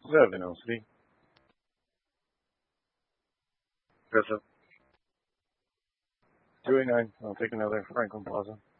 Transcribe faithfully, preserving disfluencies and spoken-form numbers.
seven oh three. Press up. two eighty-nine. I'll take another Franklin Plaza.